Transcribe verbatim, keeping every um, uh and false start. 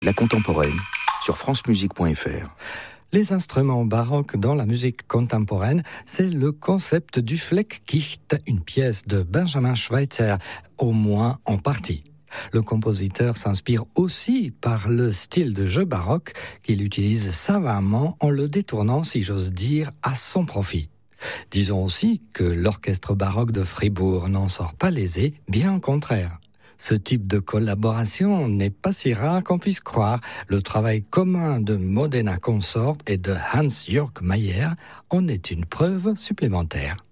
La contemporaine sur francemusique point f r. Les instruments baroques dans la musique contemporaine, c'est le concept du Fleckgicht, une pièce de Benjamin Schweitzer, au moins en partie. Le compositeur s'inspire aussi par le style de jeu baroque qu'il utilise savamment en le détournant, si j'ose dire, à son profit. Disons aussi que l'orchestre baroque de Fribourg n'en sort pas lésé, bien au contraire. Ce type de collaboration n'est pas si rare qu'on puisse croire. Le travail commun de Modena Consort et de Hans-Jörg Mayer en est une preuve supplémentaire.